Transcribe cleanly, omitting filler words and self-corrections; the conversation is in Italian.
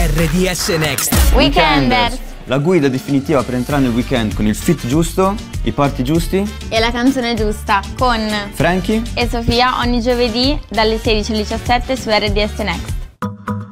RDS Next. Weekenders. La guida definitiva per entrare nel weekend con il fit giusto, i party giusti E la canzone giusta con Frankie e Sofia ogni giovedì dalle 16 alle 17 su RDS Next.